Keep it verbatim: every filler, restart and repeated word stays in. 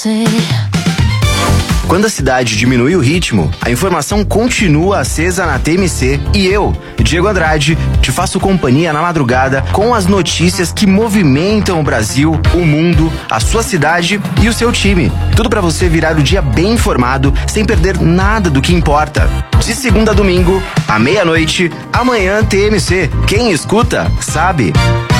você. Quando a cidade diminui o ritmo, a informação continua acesa na T M C e eu, Diego Andrade, te faço companhia na madrugada com as notícias que movimentam o Brasil, o mundo, a sua cidade e o seu time. Tudo pra você virar o dia bem informado, sem perder nada do que importa. De segunda a domingo, à meia-noite, amanhã T M C. Quem escuta, sabe.